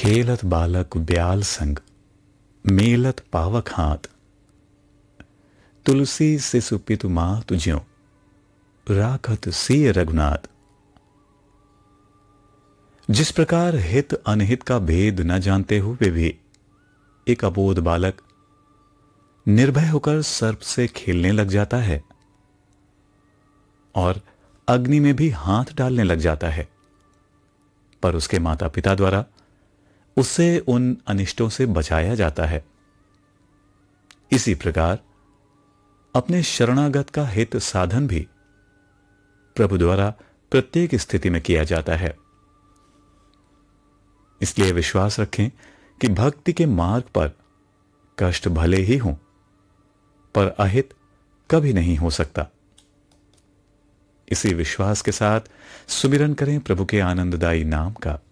खेलत बालक ब्याल संग, मेलत पावक हाथ, तुलसी से सुपितु मातु ज्यों, राखत सिय रघुनाथ। जिस प्रकार हित अनहित का भेद न जानते हुए भी एक अबोध बालक निर्भय होकर सर्प से खेलने लग जाता है और अग्नि में भी हाथ डालने लग जाता है, पर उसके माता पिता द्वारा उससे उन अनिष्टों से बचाया जाता है, इसी प्रकार अपने शरणागत का हित साधन भी प्रभु द्वारा प्रत्येक स्थिति में किया जाता है। इसलिए विश्वास रखें कि भक्ति के मार्ग पर कष्ट भले ही हों, पर अहित कभी नहीं हो सकता। इसी विश्वास के साथ सुमिरन करें प्रभु के आनंददायी नाम का।